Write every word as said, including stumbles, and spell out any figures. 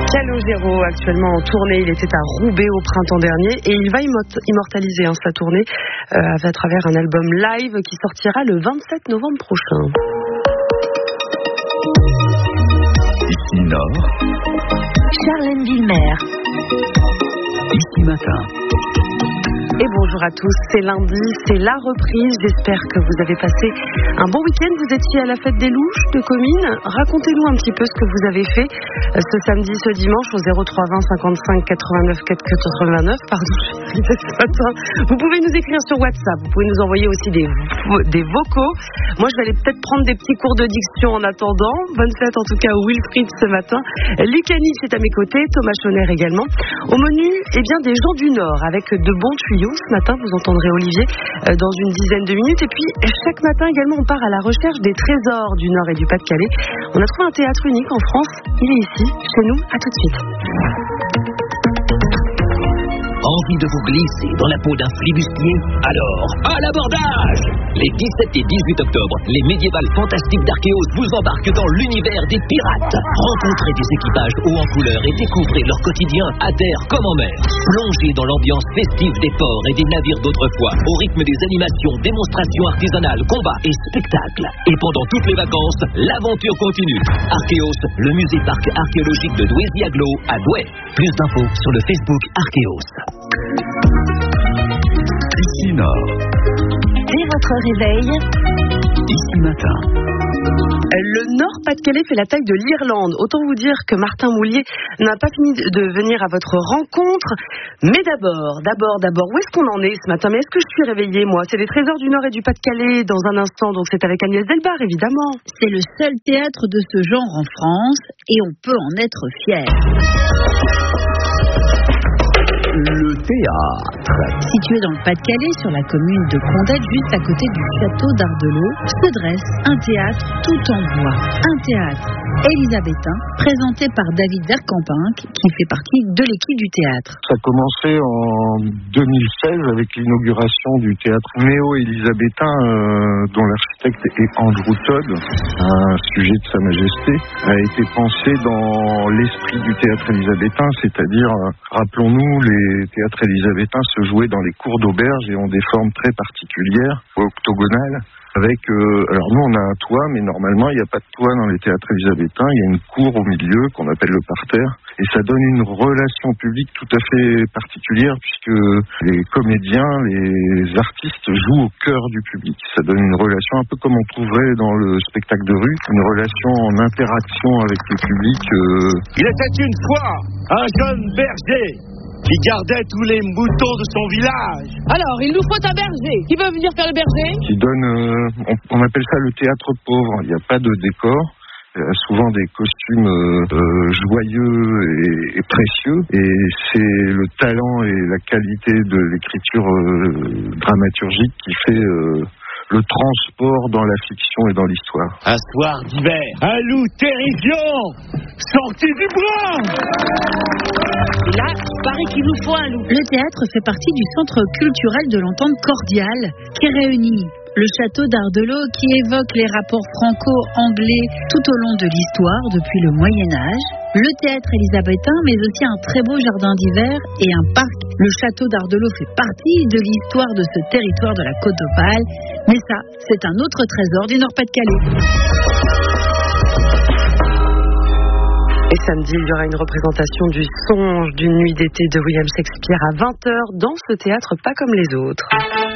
Calogero, actuellement en tournée, il était à Roubaix au printemps dernier et il va immortaliser hein, sa tournée euh, à travers un album live qui sortira le vingt-sept novembre prochain. Ici Nord, Charlène Villemer. Ici Matin. Et bonjour à tous, c'est lundi, c'est la reprise. J'espère que vous avez passé un bon week-end. Vous étiez à la fête des louches de Comines. Racontez-nous un petit peu ce que vous avez fait ce samedi, ce dimanche au zéro trois vingt cinquante-cinq quatre-vingt-neuf quatre-vingt-neuf. Pardon, ce matin. Vous pouvez nous écrire sur WhatsApp. Vous pouvez nous envoyer aussi des, des vocaux. Moi, je vais aller peut-être prendre des petits cours de diction en attendant. Bonne fête en tout cas au Wilfried ce matin. Lucani est à mes côtés, Thomas Schoner également. Au menu, eh bien, des gens du Nord avec de bons tuyaux. Ce matin, vous entendrez Olivier euh, dans une dizaine de minutes. Et puis, chaque matin également, on part à la recherche des trésors du Nord et du Pas-de-Calais. On a trouvé un théâtre unique en France. Il est ici, chez nous. À tout de suite. Envie de vous glisser dans la peau d'un flibustier? Alors, à l'abordage! Les dix-sept et dix-huit octobre, les médiévales fantastiques d'Archéos vous embarquent dans l'univers des pirates. Rencontrez des équipages hauts en couleur et découvrez leur quotidien à terre comme en mer. Plongez dans l'ambiance festive des ports et des navires d'autrefois, au rythme des animations, démonstrations artisanales, combats et spectacles. Et pendant toutes les vacances, l'aventure continue. Archéos, le musée-parc archéologique de Douaisis-Aglo à Douai. Plus d'infos sur le Facebook Archéos. Ici Nord. Dès votre réveil, Ici Matin. Le Nord-Pas-de-Calais fait la taille de l'Irlande. Autant vous dire que Martin Moulier n'a pas fini de venir à votre rencontre. Mais d'abord, d'abord, d'abord, où est-ce qu'on en est ce matin? Mais est-ce que je suis réveillée, moi? C'est les trésors du Nord et du Pas-de-Calais dans un instant. Donc c'est avec Agnès Delbar, évidemment. C'est le seul théâtre de ce genre en France et on peut en être fier. Le théâtre. Situé dans le Pas-de-Calais, sur la commune de Condette, juste à côté du château d'Ardelot, se dresse un théâtre tout en bois. Un théâtre élisabétain, présenté par David Vercampinck, qui fait partie de l'équipe du théâtre. Ça a commencé en deux mille seize avec l'inauguration du théâtre néo-élisabétain, euh, dont l'architecte est Andrew Todd, un sujet de Sa Majesté, a été pensé dans l'esprit du théâtre élisabétain, c'est-à-dire, euh, rappelons-nous, les théâtres élisabétains se jouaient dans les cours d'auberge et ont des formes très particulières, octogonales. Avec, euh, alors nous on a un toit, mais normalement il n'y a pas de toit dans les théâtres élisabétains, il y a une cour au milieu qu'on appelle le parterre, et ça donne une relation publique tout à fait particulière puisque les comédiens, les artistes jouent au cœur du public. Ça donne une relation un peu comme on trouverait dans le spectacle de rue, une relation en interaction avec le public. Euh... Il était une fois un jeune berger qui gardait tous les moutons de son village. Alors, il nous faut un berger. Qui veut venir faire le berger? Qui donne, euh, on, on appelle ça le théâtre pauvre. Il n'y a pas de décor. Il y a souvent des costumes euh, joyeux et, et précieux. Et c'est le talent et la qualité de l'écriture euh, dramaturgique qui fait euh, le transport dans la fiction et dans l'histoire. Un soir d'hiver, un loup terrifiant sorti du bois. Et là, il paraît qu'il nous faut un loup. Le théâtre fait partie du centre culturel de l'entente cordiale qui réunit le château d'Ardelot qui évoque les rapports franco-anglais tout au long de l'histoire depuis le Moyen-Âge, le théâtre élisabétain, mais aussi un très beau jardin d'hiver et un parc. Le château d'Ardelot fait partie de l'histoire de ce territoire de la Côte d'Opale, mais ça, c'est un autre trésor du Nord-Pas-de-Calais. Et samedi, il y aura une représentation du Songe d'une nuit d'été de William Shakespeare à vingt heures dans ce théâtre pas comme les autres.